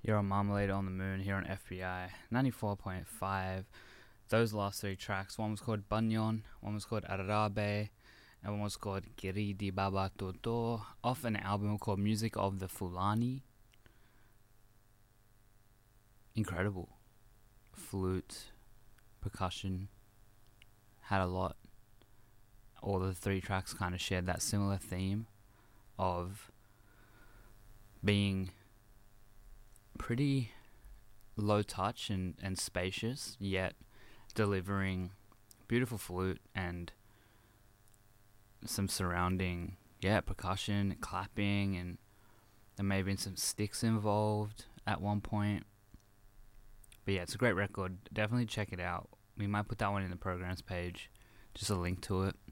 You're on Marmalade on the Moon here on FBI 94.5. Those last three tracks, one was called Banyon, one was called Arabe, and one was called Giri di Baba Toto, off an album called Music of the Fulani. Incredible. Flute, percussion, had a lot. All the three tracks kind of shared that similar theme of being pretty low touch and spacious, yet delivering beautiful flute and some surrounding percussion, clapping, and there may have been some sticks involved at one point. But yeah, it's a great record. Definitely check it out. We might put that one in the programs page, just a link to it.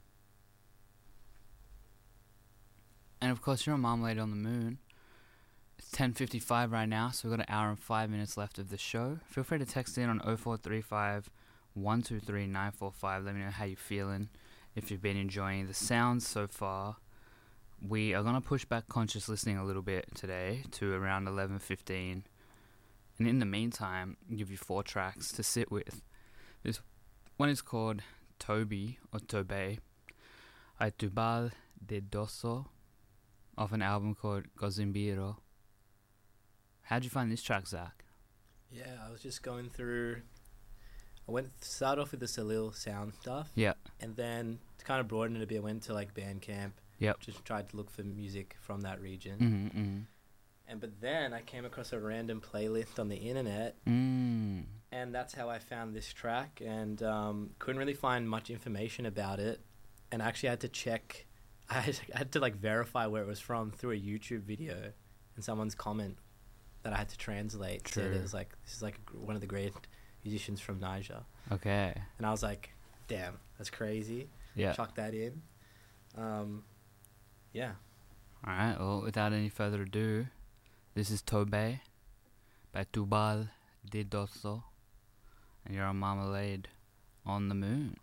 And of course, you're on Marmalade on the Moon. It's 10:55 right now, so we've got an hour and 5 minutes left of the show. Feel free to text in on 0435 123 945. Let me know how you're feeling, if you've been enjoying the sounds so far. We are going to push back conscious listening a little bit today to around 11:15. And in the meantime, I'll give you 4 tracks to sit with. This one is called Toby or Tobe, Aitubal de Dosso, off an album called Gozimbiro. How'd you find this track, Zach? Yeah, I was just going through. Started off with the Salil sound stuff. Yeah. And then to kind of broaden it a bit, I went to like Bandcamp. Yep. Just tried to look for music from that region. Mm-hmm. But then I came across a random playlist on the internet. Mm. And that's how I found this track. And couldn't really find much information about it. And I actually had to check. I had to like verify where it was from through a YouTube video and someone's comment that I had to translate. True. Said it was like, this is like one of the great musicians from Niger. Okay. And I was like, damn, that's crazy. Yeah. Chuck that in. Yeah. Alright, well, without any further ado, this is Tobe by Tubal de Dosso, and you're on Marmalade on the Moon.